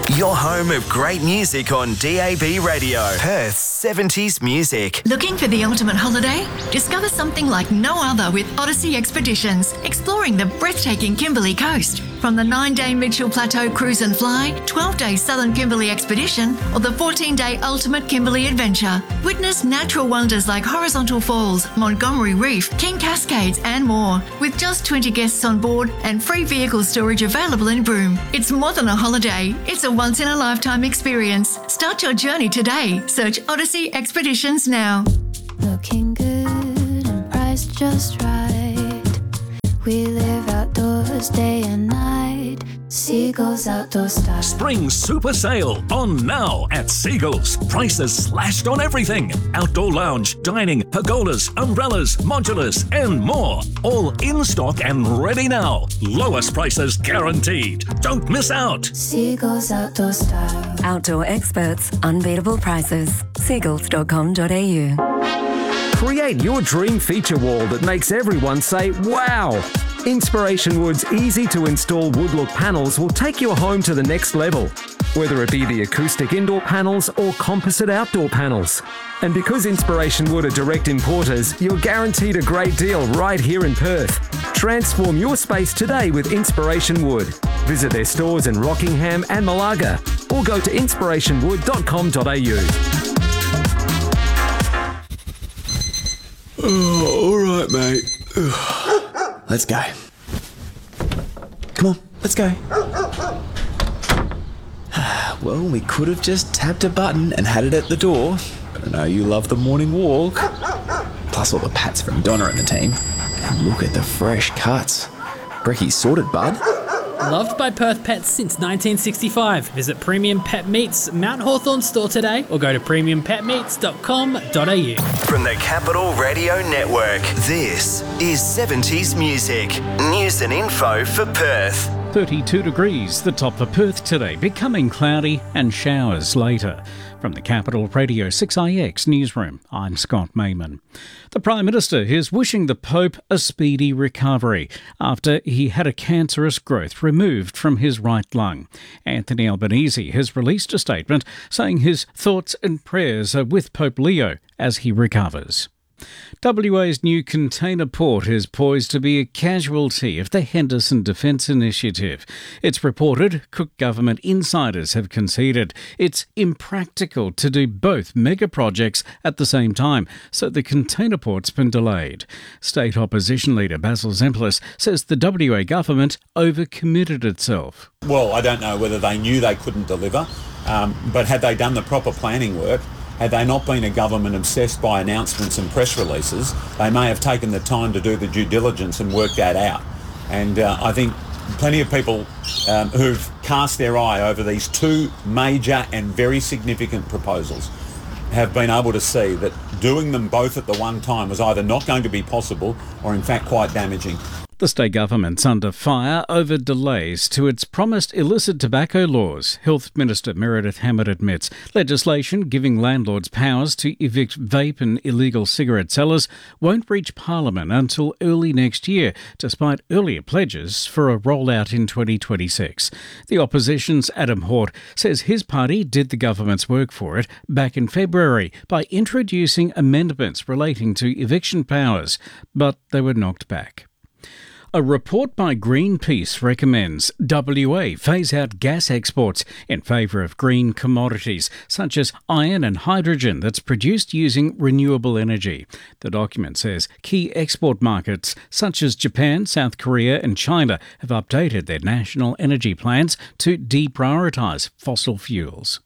Your home of great music on DAB Radio. Perth's 70s music. Looking for the ultimate holiday? Discover something like no other with Odyssey Expeditions, exploring the breathtaking Kimberley coast. From the 9-day Mitchell Plateau Cruise and Fly, 12-day Southern Kimberley Expedition, or the 14-day Ultimate Kimberley Adventure. Witness natural wonders like Horizontal Falls, Montgomery Reef, King Cascades and more, with just 20 guests on board and free vehicle storage available in Broome. It's more than a holiday, it's a once-in-a-lifetime experience. Start your journey today. Search Odyssey Expeditions now. Looking good and priced just right. We live outdoors day and night. Seagulls Outdoor Style. Spring Super Sale on now at Seagulls. Prices slashed on everything. Outdoor lounge, dining, pergolas, umbrellas, modulars and more. All in stock and ready now. Lowest prices guaranteed. Don't miss out. Seagulls Outdoor Style. Outdoor experts, unbeatable prices. Seagulls.com.au. Create your dream feature wall that makes everyone say, wow! Inspiration Wood's easy-to-install wood-look panels will take your home to the next level, whether it be the acoustic indoor panels or composite outdoor panels. And because Inspiration Wood are direct importers, you're guaranteed a great deal right here in Perth. Transform your space today with Inspiration Wood. Visit their stores in Rockingham and Malaga, or go to inspirationwood.com.au. Oh, all right, mate. Let's go. Come on, let's go. Well, we could have just tapped a button and had it at the door. But I know you love the morning walk. Plus all the pats from Donna and the team. And look at the fresh cuts. Brecky's sorted, bud. Loved by Perth pets since 1965. Visit Premium Pet Meats Mount Hawthorn store today or go to premiumpetmeats.com.au. From the Capital Radio Network, this is 70s music. News and info for Perth. 32 degrees, the top for Perth today, becoming cloudy and showers later. From the Capital Radio 6IX newsroom, I'm Scott Mayman. The Prime Minister is wishing the Pope a speedy recovery after he had a cancerous growth removed from his right lung. Anthony Albanese has released a statement saying his thoughts and prayers are with Pope Leo as he recovers. WA's new container port is poised to be a casualty of the Henderson Defence Initiative. It's reported Cook government insiders have conceded it's impractical to do both mega projects at the same time, so the container port's been delayed. State Opposition Leader Basil Zemplis says the WA government overcommitted itself. Well, I don't know whether they knew they couldn't deliver, but had they done the proper planning work, had they not been a government obsessed by announcements and press releases, they may have taken the time to do the due diligence and work that out. And I think plenty of people who've cast their eye over these two major and very significant proposals have been able to see that doing them both at the one time was either not going to be possible or in fact quite damaging. The state government's under fire over delays to its promised illicit tobacco laws. Health Minister Meredith Hammett admits legislation giving landlords powers to evict vape and illegal cigarette sellers won't reach Parliament until early next year, despite earlier pledges for a rollout in 2026. The opposition's Adam Hort says his party did the government's work for it back in February by introducing amendments relating to eviction powers, but they were knocked back. A report by Greenpeace recommends WA phase out gas exports in favour of green commodities such as iron and hydrogen that's produced using renewable energy. The document says key export markets such as Japan, South Korea and China have updated their national energy plans to deprioritise fossil fuels.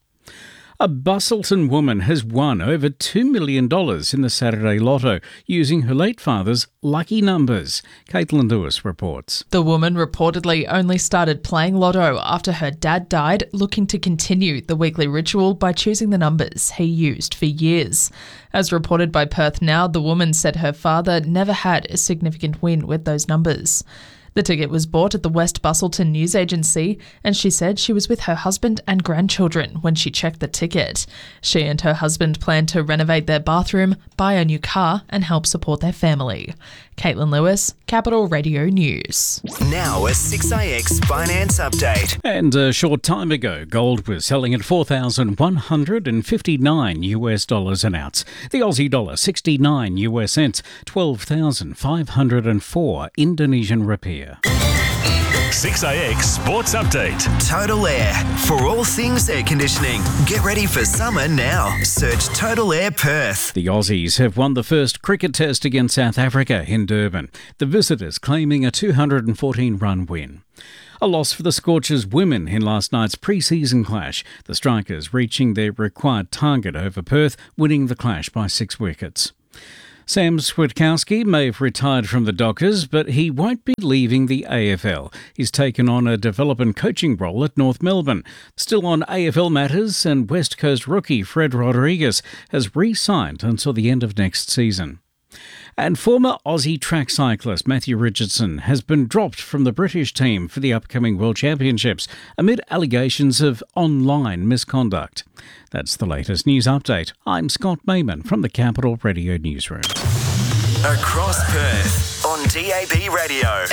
A Busselton woman has won over $2 million in the Saturday Lotto using her late father's lucky numbers. Caitlin Lewis reports. The woman reportedly only started playing Lotto after her dad died, looking to continue the weekly ritual by choosing the numbers he used for years. As reported by Perth Now, the woman said her father never had a significant win with those numbers. The The ticket was bought at the West Bustleton News Agency, and she said she was with her husband and grandchildren when she checked the ticket. She and her husband plan to renovate their bathroom, buy a new car, and help support their family. Caitlin Lewis, Capital Radio News. Now a 6IX finance update. And a short time ago, gold was selling at $4,159 an ounce. The Aussie dollar 69 US cents, 12,504 Indonesian rupiah. 6IX Sports Update. Total Air. For all things air conditioning. Get ready for summer now. Search Total Air Perth. The Aussies have won the first cricket test against South Africa in Durban. The visitors claiming a 214-run win. A loss for the Scorchers women in last night's pre-season clash. The Strikers reaching their required target over Perth, winning the clash by 6 wickets. Sam Switkowski may have retired from the Dockers, but he won't be leaving the AFL. He's taken on a development coaching role at North Melbourne. Still on AFL matters, and West Coast rookie Fred Rodriguez has re-signed until the end of next season. And former Aussie track cyclist Matthew Richardson has been dropped from the British team for the upcoming World Championships amid allegations of online misconduct. That's the latest news update. I'm Scott Mayman from the Capital Radio Newsroom. Across Perth on DAB Radio.